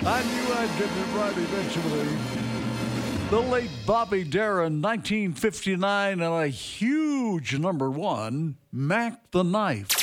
I knew I'd get it right eventually. The late Bobby Darin, 1959, and a huge number one, Mac the Knife.